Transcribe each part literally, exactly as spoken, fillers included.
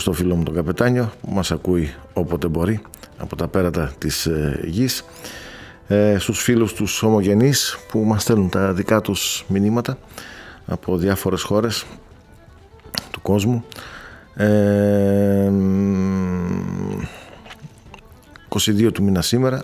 στο φίλο μου τον Καπετάνιο που μας ακούει όποτε μπορεί από τα πέρατα της ε, γης, ε, στους φίλους τους ομογενείς που μας στέλνουν τα δικά τους μηνύματα από διάφορες χώρες του κόσμου. ε, είκοσι δύο του μήνα σήμερα,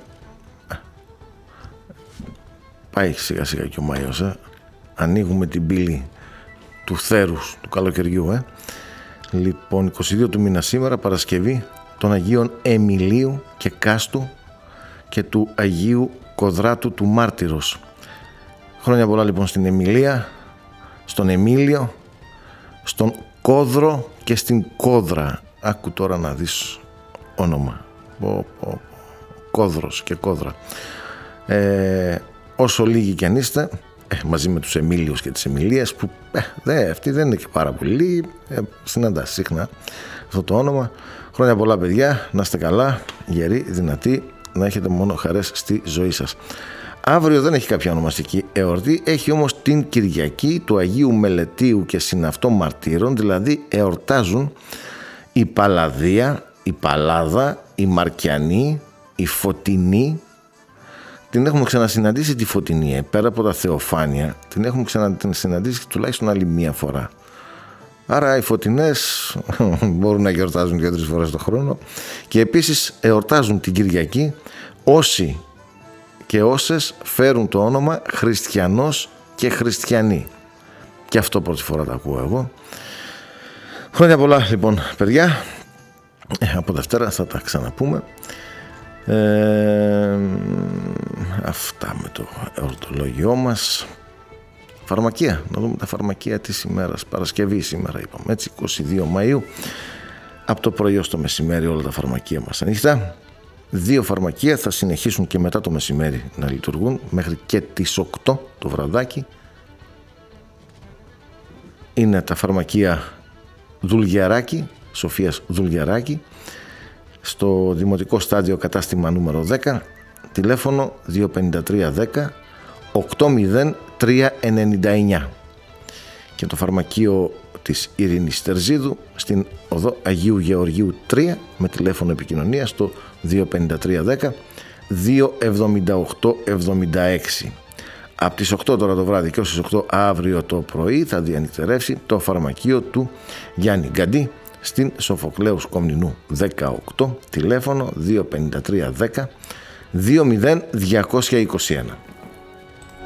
πάει σιγά σιγά και ο Μάιος, ε. ανοίγουμε την πύλη του θέρους του καλοκαιριού. Ε. Λοιπόν, είκοσι δύο του μήνα σήμερα, Παρασκευή, των Αγίων Εμιλίου και Κάστου και του Αγίου Κοδράτου του Μάρτυρος. Χρόνια πολλά λοιπόν στην Εμιλία, στον Εμίλιο, στον Κόδρο και στην Κόδρα. Άκου τώρα να δεις όνομα. Ο, ο, ο, Κόδρος και Κόδρα. Ε, όσο λίγοι κι αν είστε, ε, μαζί με τους Εμίλιους και τις Εμιλίες, που ε, δε, αυτοί δεν είναι και πάρα πολλοί, ε, συναντάς συχνά αυτό το όνομα. Χρόνια πολλά παιδιά, να είστε καλά, γεροί, δυνατοί, να έχετε μόνο χαρές στη ζωή σας. Αύριο δεν έχει κάποια ονομαστική εορτή, έχει όμως την Κυριακή του Αγίου Μελετίου και Συναυτών Μαρτύρων, δηλαδή εορτάζουν η Παλαδία, η Παλάδα, η Μαρκιανή, η Φωτεινή. Την έχουμε ξανασυναντήσει τη Φωτεινή, πέρα από τα Θεοφάνεια, την έχουμε ξανασυναντήσει τουλάχιστον άλλη μία φορά. Άρα οι Φωτεινές μπορούν να γιορτάζουν δύο-τρεις φορές το χρόνο. Και επίσης εορτάζουν την Κυριακή όσοι και όσες φέρουν το όνομα Χριστιανός και Χριστιανή. Και αυτό πρώτη φορά το ακούω εγώ. Χρόνια πολλά λοιπόν παιδιά. Ε, από Δευτέρα θα τα ξαναπούμε. Ε, αυτά με το εορτολόγιό μας. Φαρμακεία, να δούμε τα φαρμακεία της ημέρας. Παρασκευή σήμερα είπαμε, έτσι, είκοσι δύο Μαΐου. Από το πρωί ως το μεσημέρι όλα τα φαρμακεία μας ανοιχτά. Δύο φαρμακεία θα συνεχίσουν και μετά το μεσημέρι να λειτουργούν μέχρι και τις οκτώ το βραδάκι. Είναι τα φαρμακεία Δουλγιαράκη, Σοφίας Δουλγιαράκη, στο Δημοτικό Στάδιο κατάστημα νούμερο δέκα, τηλέφωνο δύο πέντε τρία δέκα ογδόντα τρία ενενήντα εννιά, και το φαρμακείο της Ειρήνης Τερζίδου στην οδό Αγίου Γεωργίου τρία με τηλέφωνο επικοινωνία στο δύο πέντε τρία δέκα δύο εβδομήντα οκτώ εβδομήντα έξι. Από τις οκτώ τώρα το βράδυ και ως τις οκτώ αύριο το πρωί θα διανυκτερεύσει το φαρμακείο του Γιάννη Γκαντή στην Σοφοκλέους Κομνηνού δεκαοκτώ, τηλέφωνο δύο πέντε τρία δέκα δύο μηδέν διακόσια είκοσι ένα.